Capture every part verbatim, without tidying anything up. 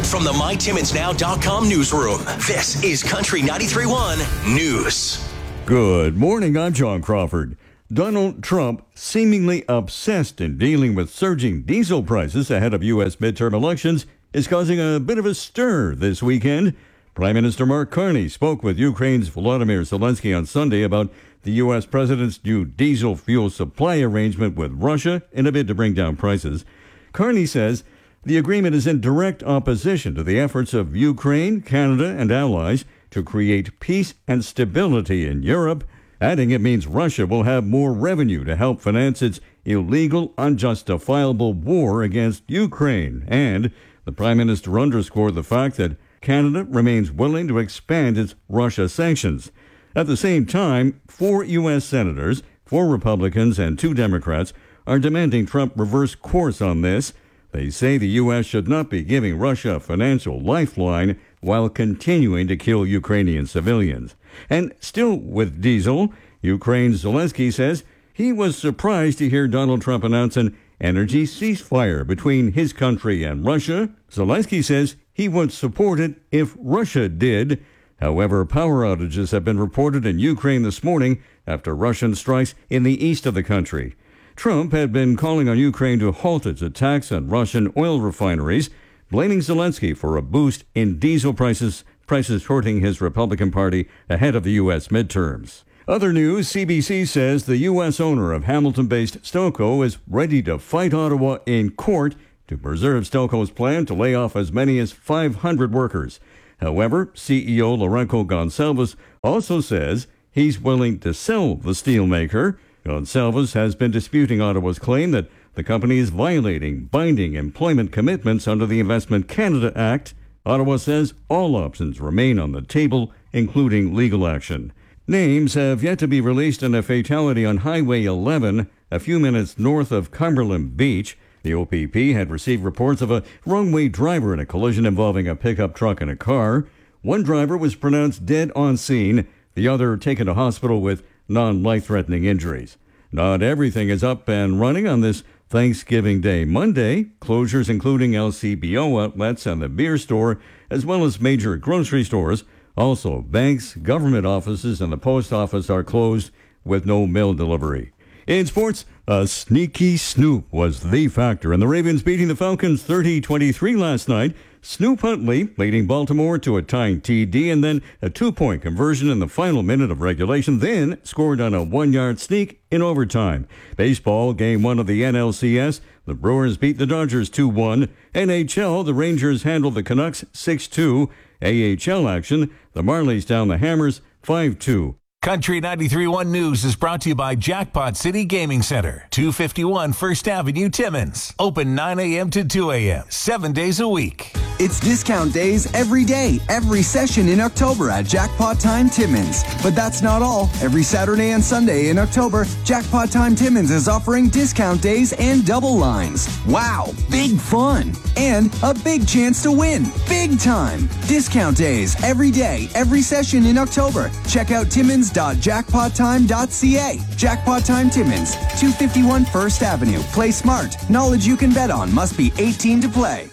from the My Timmins Now dot com newsroom, this is Country ninety-three point one News. Good morning, I'm John Crawford. Donald Trump, seemingly obsessed in dealing with surging diesel prices ahead of U S midterm elections, is causing a bit of a stir this weekend. Prime Minister Mark Carney spoke with Ukraine's Volodymyr Zelensky on Sunday about the U S president's new diesel fuel supply arrangement with Russia in a bid to bring down prices. Carney says the agreement is in direct opposition to the efforts of Ukraine, Canada, and allies to create peace and stability in Europe, adding it means Russia will have more revenue to help finance its illegal, unjustifiable war against Ukraine. And the Prime Minister underscored the fact that Canada remains willing to expand its Russia sanctions. At the same time, four U S senators, four Republicans and two Democrats, are demanding Trump reverse course on this. They say the U S should not be giving Russia a financial lifeline while continuing to kill Ukrainian civilians. And still with diesel, Ukraine's Zelensky says he was surprised to hear Donald Trump announce an energy ceasefire between his country and Russia. Zelensky says he would support it if Russia did. However, power outages have been reported in Ukraine this morning after Russian strikes in the east of the country. Trump had been calling on Ukraine to halt its attacks on Russian oil refineries, blaming Zelensky for a boost in diesel prices, prices hurting his Republican Party ahead of the U S midterms. Other news, C B C says the U S owner of Hamilton-based Stelco is ready to fight Ottawa in court to preserve Stelco's plan to lay off as many as five hundred workers. However, C E O Lourenco Gonçalves also says he's willing to sell the steelmaker. Gonçalves has been disputing Ottawa's claim that the company is violating binding employment commitments under the Investment Canada Act. Ottawa says all options remain on the table, including legal action. Names have yet to be released in a fatality on Highway eleven, a few minutes north of Cumberland Beach. The O P P had received reports of a wrong-way driver in a collision involving a pickup truck and a car. One driver was pronounced dead on scene, the other taken to hospital with non-life-threatening injuries. Not everything is up and running on this Thanksgiving Day Monday. Closures including L C B O outlets and the beer store, as well as major grocery stores. Also, banks, government offices, and the post office are closed with no mail delivery. In sports, a sneaky Snoop was the factor in the Ravens beating the Falcons thirty twenty-three last night. Snoop Huntley leading Baltimore to a tying T D and then a two-point conversion in the final minute of regulation, then scored on a one-yard sneak in overtime. Baseball, game one of the N L C S. The Brewers beat the Dodgers two one. N H L, the Rangers handled the Canucks six two. A H L action, the Marlies down the Hammers five two. Country ninety-three point one News is brought to you by Jackpot City Gaming Center, two fifty-one First Avenue, Timmins. Open nine a.m. to two a.m., seven days a week. It's discount days every day, every session in October at Jackpot Time Timmins. But that's not all. Every Saturday and Sunday in October, Jackpot Time Timmins is offering discount days and double lines. Wow, big fun. And a big chance to win. Big time. Discount days every day, every session in October. Check out timmins dot jackpot time dot c a. Jackpot Time Timmins, two fifty-one First Avenue. Play smart. Knowledge you can bet on. Must be eighteen to play.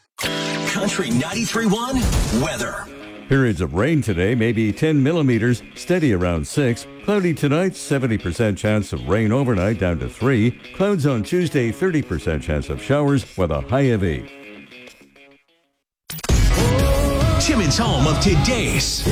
Country ninety-three point one weather. Periods of rain today, maybe ten millimeters, steady around six. Cloudy tonight, seventy percent chance of rain overnight, down to three. Clouds on Tuesday, thirty percent chance of showers with a high of eight. Timmins' home of today's